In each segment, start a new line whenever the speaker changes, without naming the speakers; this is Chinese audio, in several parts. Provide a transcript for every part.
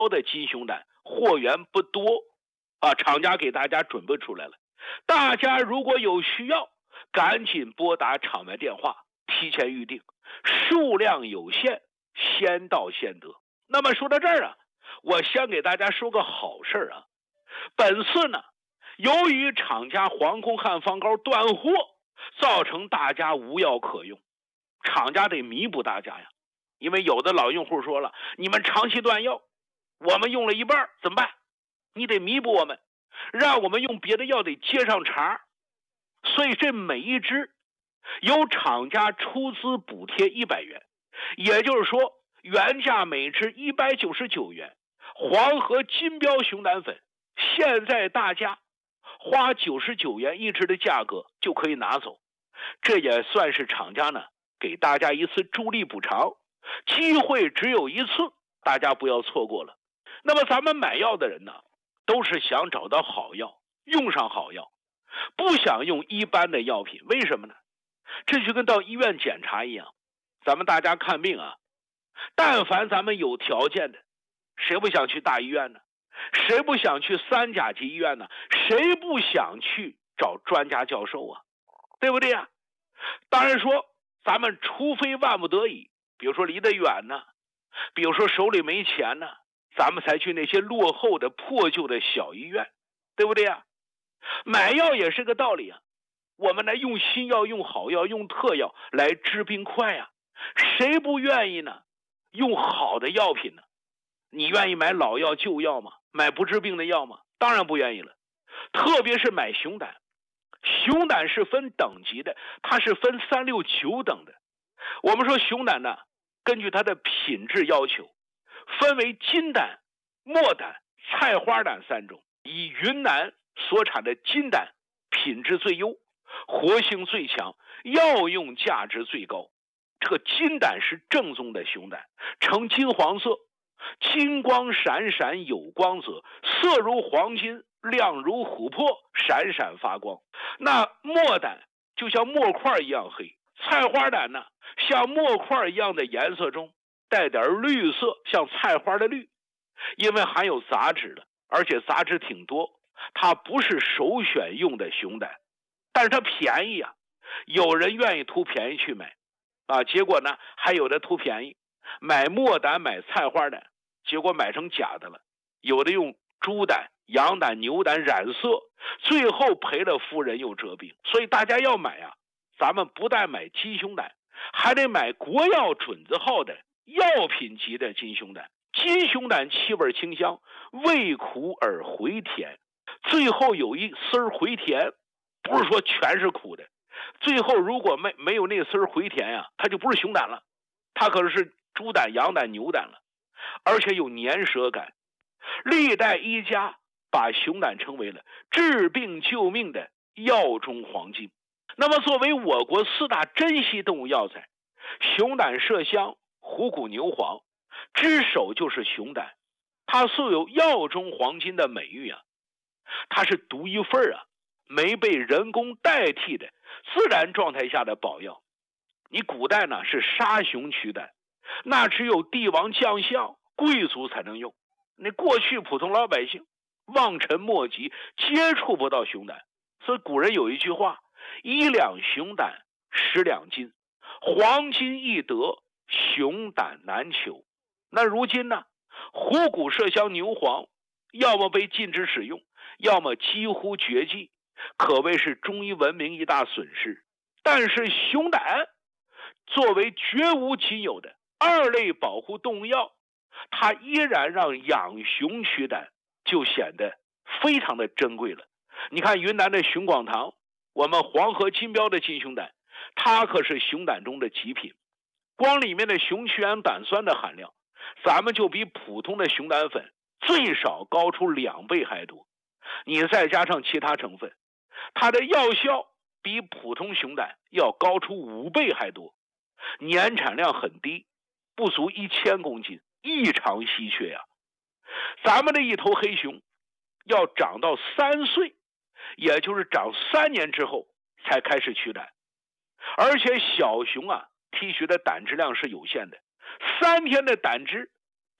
的金熊胆货源不多啊，厂家给大家准备出来了。大家如果有需要，赶紧拨打场外电话，提前预定，数量有限，先到先得。那么说到这儿啊，我先给大家说个好事啊。本次呢，由于厂家黄空汉方膏断货，造成大家无药可用，厂家得弥补大家呀。因为有的老用户说了，你们长期断药，我们用了一半怎么办？你得弥补我们，让我们用别的药得接上茬。所以这每一支由厂家出资补贴100元，也就是说原价每支199元，黄河金标熊胆粉现在大家花99元一支的价格就可以拿走。这也算是厂家呢给大家一次助力补偿，机会只有一次，大家不要错过了。那么咱们买药的人呢，都是想找到好药，用上好药，不想用一般的药品。为什么呢？这就跟到医院检查一样，咱们大家看病啊，但凡咱们有条件的，谁不想去大医院呢？谁不想去3甲级医院呢？谁不想去找专家教授啊？对不对啊？当然说咱们除非万不得已，比如说离得远呢，比如说手里没钱呢，咱们才去那些落后的破旧的小医院，对不对啊？买药也是个道理啊，我们来用新药，用好药，用特药来治病快啊，谁不愿意呢？用好的药品呢？你愿意买老药旧药吗？买不治病的药吗？当然不愿意了。特别是买熊胆，熊胆是分等级的，它是分3、6、9等的。我们说熊胆呢，根据它的品质要求，分为金胆、墨胆、菜花胆3种。以云南所产的金胆品质最优，活性最强，药用价值最高。这个金胆是正宗的熊胆，呈金黄色，金光闪闪有光泽，色如黄金，亮如琥珀，闪闪发光。那墨胆就像墨块一样黑，菜花胆呢，像墨块一样的颜色中带点绿色，像菜花的绿。因为含有杂质的，而且杂质挺多，它不是首选用的熊胆，但是它便宜啊，有人愿意图便宜去买啊，结果呢还有的图便宜买墨胆买菜花胆，结果买成假的了，有的用猪胆羊胆牛胆染色，最后赔了夫人又折兵。所以大家要买啊，咱们不但买金熊胆，还得买国药准字号的药品级的金熊胆。金熊胆气味清香，味苦而回甜，最后有一丝回甜，不是说全是苦的，最后如果没有那丝回甜呀，它就不是熊胆了，它可是猪胆羊胆牛胆了，而且有粘舌感。历代医家把熊胆称为了治病救命的药中黄金。那么作为我国4大珍稀动物药材，熊胆、麝香、虎骨、牛黄之首就是熊胆，它素有药中黄金的美誉啊，它是独一份啊，没被人工代替的自然状态下的宝药。你古代呢是杀熊取胆，那只有帝王将相贵族才能用，那过去普通老百姓望尘莫及，接触不到熊胆。所以古人有一句话，1两熊胆10两金，黄金易得，熊胆难求。那如今呢，虎骨、麝香、牛黄要么被禁止使用，要么几乎绝迹，可谓是中医文明一大损失。但是熊胆作为绝无仅有的2类保护动物药，它依然让养熊取胆就显得非常的珍贵了。你看云南的熊广堂，我们黄河金标的金熊胆，它可是熊胆中的极品，光里面的熊曲氨胆酸的含量，咱们就比普通的熊胆粉最少高出2倍还多。你再加上其他成分，它的药效比普通熊胆要高出5倍还多，年产量很低，不足1000公斤，异常稀缺呀。咱们的一头黑熊要长到3岁，也就是长3年之后才开始取胆，而且小熊啊提取的胆汁量是有限的，3天的胆汁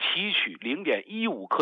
提取0.15克